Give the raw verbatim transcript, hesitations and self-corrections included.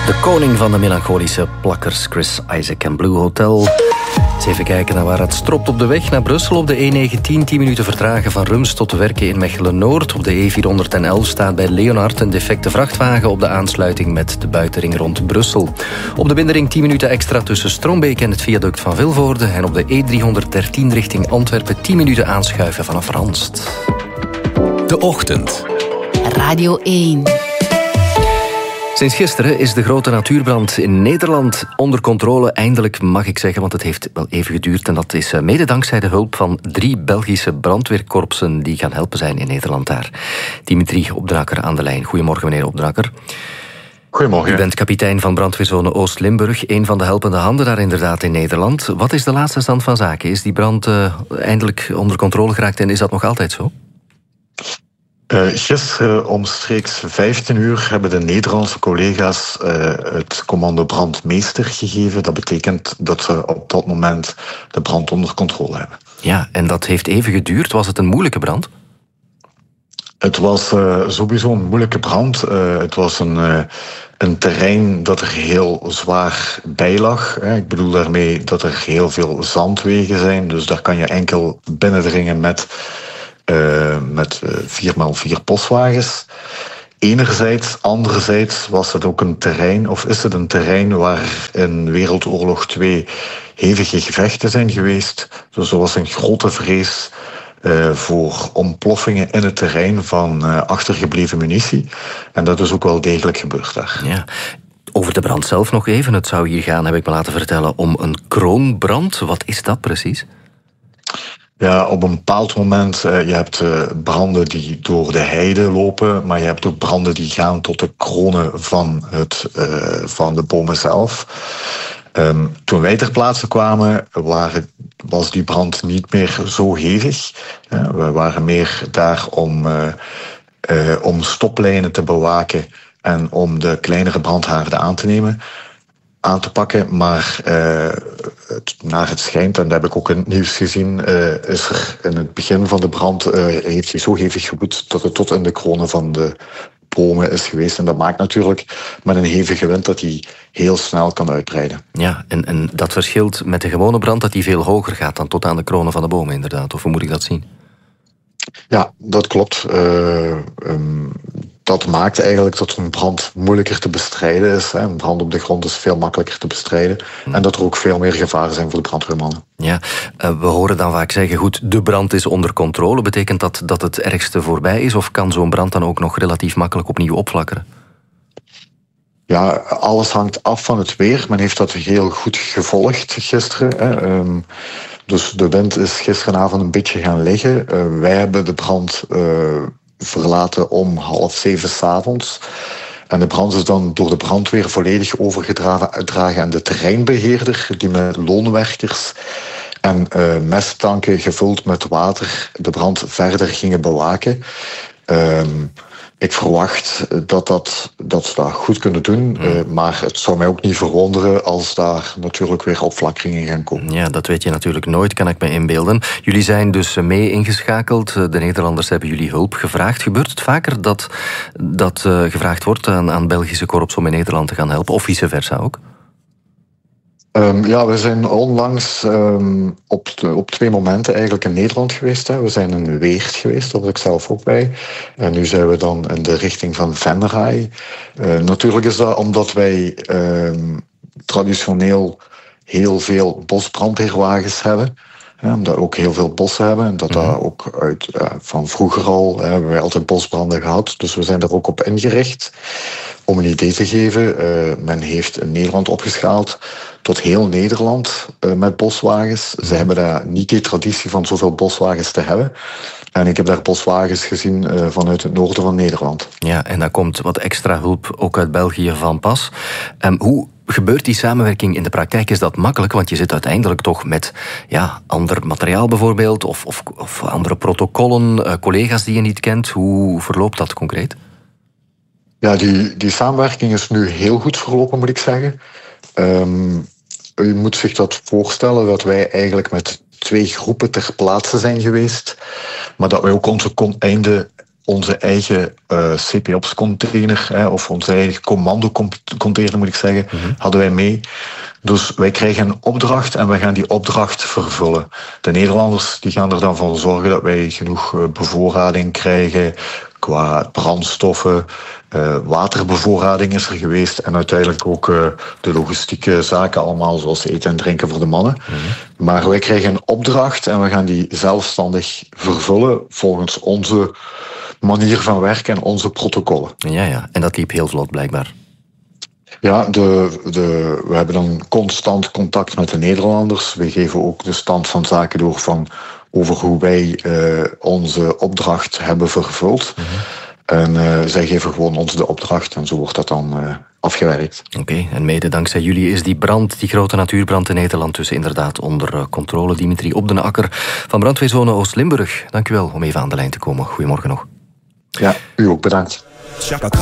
De koning van de melancholische plakkers, Chris Isaak en Blue Hotel. Eens even kijken naar waar het stropt op de weg naar Brussel. Op de E negentien, tien minuten vertragen van Rums tot Werken in Mechelen-Noord. Op de E vierhonderdelf staat bij Leonard een defecte vrachtwagen op de aansluiting met de buitenring rond Brussel. Op de binnenring tien minuten extra tussen Strombeek en het viaduct van Vilvoorde. En op de E driehonderddertien richting Antwerpen tien minuten aanschuiven vanaf Ranst. De Ochtend. Radio één. Sinds gisteren is de grote natuurbrand in Nederland onder controle. Eindelijk mag ik zeggen, want het heeft wel even geduurd. En dat is mede dankzij de hulp van drie Belgische brandweerkorpsen die gaan helpen zijn in Nederland daar. Dimitri Opdrakker aan de lijn. Goedemorgen, meneer Opdrakker. Goedemorgen. U bent kapitein van brandweerzone Oost-Limburg, een van de helpende handen daar inderdaad in Nederland. Wat is de laatste stand van zaken? Is die brand uh, eindelijk onder controle geraakt en is dat nog altijd zo? Uh, gisteren omstreeks vijftien uur hebben de Nederlandse collega's uh, het commando brandmeester gegeven. Dat betekent dat ze op dat moment de brand onder controle hebben. Ja, en dat heeft even geduurd. Was het een moeilijke brand? Het was uh, sowieso een moeilijke brand. Uh, het was een, uh, een terrein dat er heel zwaar bij lag. Hè. Ik bedoel daarmee dat er heel veel zandwegen zijn. Dus daar kan je enkel binnendringen met... Uh, met uh, vier bij vier postwagens. Enerzijds, anderzijds was het ook een terrein, of is het een terrein waar in Wereldoorlog twee hevige gevechten zijn geweest. Dus er was een grote vrees uh, voor ontploffingen in het terrein van uh, achtergebleven munitie. En dat is ook wel degelijk gebeurd daar. Ja. Over de brand zelf nog even. Het zou hier gaan, heb ik me laten vertellen, om een kroonbrand. Wat is dat precies? Ja, op een bepaald moment, uh, je hebt uh, branden die door de heide lopen, maar je hebt ook branden die gaan tot de kronen van, het, uh, van de bomen zelf. Um, toen wij ter plaatse kwamen, waren, was die brand niet meer zo hevig. Uh, we waren meer daar om, uh, uh, om stoplijnen te bewaken en om de kleinere brandhaarden aan te nemen. aan te pakken, maar uh, het, naar het schijnt, en dat heb ik ook in het nieuws gezien, uh, is er in het begin van de brand, uh, heeft hij zo hevig gewoed dat het tot in de kronen van de bomen is geweest. En dat maakt natuurlijk met een hevige wind dat hij heel snel kan uitbreiden. Ja, en, en dat verschilt met de gewone brand dat hij veel hoger gaat dan tot aan de kronen van de bomen inderdaad, of hoe moet ik dat zien? Ja, dat klopt. Uh, um, dat maakt eigenlijk dat een brand moeilijker te bestrijden is. Hè. Een brand op de grond is veel makkelijker te bestrijden. Hmm. En dat er ook veel meer gevaren zijn voor de brandweermannen. Ja, uh, we horen dan vaak zeggen, goed, de brand is onder controle. Betekent dat dat het ergste voorbij is? Of kan zo'n brand dan ook nog relatief makkelijk opnieuw opflakkeren? Ja, alles hangt af van het weer. Men heeft dat heel goed gevolgd gisteren. Hè. Um, dus de wind is gisteravond een beetje gaan liggen. Uh, wij hebben de brand uh, verlaten om half zeven 's avonds. En de brand is dan door de brandweer volledig overgedragen aan de terreinbeheerder, die met loonwerkers en uh, mesttanken gevuld met water de brand verder gingen bewaken. Um, Ik verwacht dat, dat, dat ze dat goed kunnen doen. Mm. Uh, maar het zou mij ook niet verwonderen als daar natuurlijk weer opflakkeringen gaan komen. Ja, dat weet je natuurlijk nooit, kan ik me inbeelden. Jullie zijn dus mee ingeschakeld. De Nederlanders hebben jullie hulp gevraagd. Gebeurt het vaker dat, dat uh, gevraagd wordt aan, aan Belgische korps om in Nederland te gaan helpen? Of vice versa ook? Um, ja, we zijn onlangs um, op, de, op twee momenten eigenlijk in Nederland geweest. Hè. We zijn in Weert geweest, daar was ik zelf ook bij. En nu zijn we dan in de richting van Venray. Uh, natuurlijk is dat omdat wij um, traditioneel heel veel bosbrandweerwagens hebben. Hè, omdat we ook heel veel bossen hebben. En dat dat mm-hmm. ook uit, uh, van vroeger al hè, hebben wij altijd bosbranden gehad. Dus we zijn daar ook op ingericht. Om een idee te geven, uh, men heeft in Nederland opgeschaald tot heel Nederland uh, met boswagens. Ze hebben daar niet die traditie van zoveel boswagens te hebben. En ik heb daar boswagens gezien uh, vanuit het noorden van Nederland. Ja, en daar komt wat extra hulp ook uit België van pas. Um, hoe gebeurt die samenwerking in de praktijk? Is dat makkelijk? Want je zit uiteindelijk toch met ja, ander materiaal bijvoorbeeld, of, of, of andere protocollen, uh, collega's die je niet kent. Hoe verloopt dat concreet? Ja, die, die samenwerking is nu heel goed verlopen, moet ik zeggen. Um, u moet zich dat voorstellen dat wij eigenlijk met twee groepen ter plaatse zijn geweest, maar dat wij ook onze einde onze eigen uh, C P Ops-container, hè, of onze eigen commando-container moet ik zeggen, mm-hmm. hadden wij mee. Dus wij krijgen een opdracht en wij gaan die opdracht vervullen. De Nederlanders die gaan er dan voor zorgen dat wij genoeg uh, bevoorrading krijgen qua brandstoffen. Uh, waterbevoorrading is er geweest en uiteindelijk ook uh, de logistieke zaken allemaal, zoals eten en drinken voor de mannen. Mm-hmm. Maar wij krijgen een opdracht en we gaan die zelfstandig vervullen volgens onze manier van werken en onze protocollen. Ja, ja. En dat liep heel vlot blijkbaar. Ja, de, de, we hebben dan constant contact met de Nederlanders. We geven ook de stand van zaken door van over hoe wij uh, onze opdracht hebben vervuld. Mm-hmm. En uh, zij geven gewoon ons de opdracht en zo wordt dat dan uh, afgewerkt. Oké, okay, en mede dankzij jullie is die brand, die grote natuurbrand in Nederland dus inderdaad onder uh, controle. Dimitri Op den Akker van brandweerzone Oost-Limburg. Dank u wel om even aan de lijn te komen. Goedemorgen nog. Ja, u ook bedankt. Chaka